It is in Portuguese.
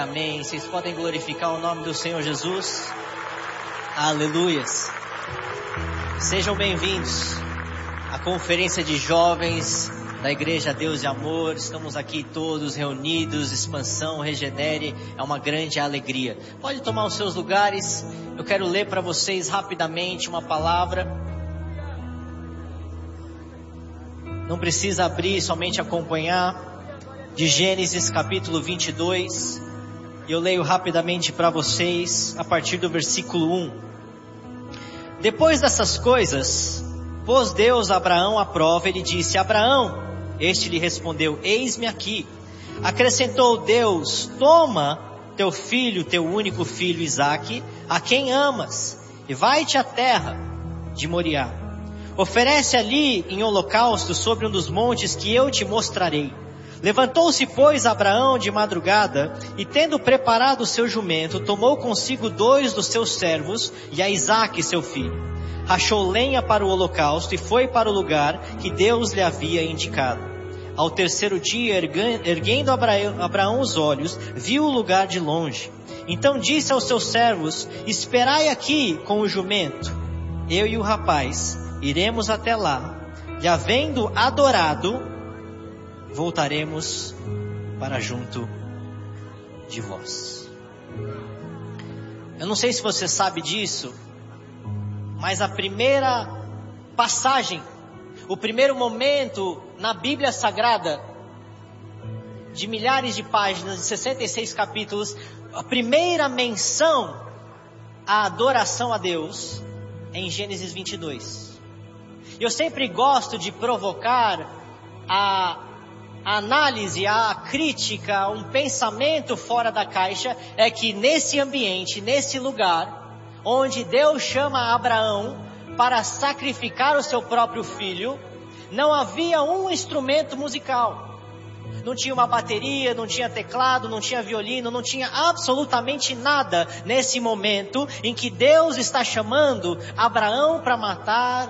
Amém. Vocês podem glorificar o nome do Senhor Jesus. Aleluias. Sejam bem-vindos à conferência de jovens da Igreja Deus e Amor. Estamos aqui todos reunidos, expansão, regenere, é uma grande alegria. Pode tomar os seus lugares. Eu quero ler para vocês rapidamente uma palavra. Não precisa abrir, somente acompanhar. De Gênesis capítulo 22. Eu leio rapidamente para vocês a partir do versículo 1. Depois dessas coisas, pôs Deus Abraão à prova. Ele disse: Abraão. Este lhe respondeu: eis-me aqui. Acrescentou Deus: toma teu filho, teu único filho Isaque, a quem amas, e vai-te à terra de Moriá. Oferece ali em holocausto sobre um dos montes que eu te mostrarei. Levantou-se, pois, Abraão de madrugada, e tendo preparado o seu jumento, tomou consigo 2 dos seus servos e a Isaque seu filho. Rachou lenha para o holocausto e foi para o lugar que Deus lhe havia indicado. Ao terceiro dia, erguendo Abraão os olhos, viu o lugar de longe. Então disse aos seus servos: esperai aqui com o jumento. Eu e o rapaz iremos até lá, e havendo adorado, voltaremos para junto de vós. Eu não sei se você sabe disso, mas a primeira passagem, o primeiro momento na Bíblia Sagrada, de milhares de páginas, de 66 capítulos, a primeira menção à adoração a Deus é em Gênesis 22. Eu sempre gosto de provocar a análise, a crítica, um pensamento fora da caixa, é que nesse ambiente, nesse lugar, onde Deus chama Abraão para sacrificar o seu próprio filho, não havia um instrumento musical. Não tinha uma bateria, não tinha teclado, não tinha violino, não tinha absolutamente nada nesse momento em que Deus está chamando Abraão para matar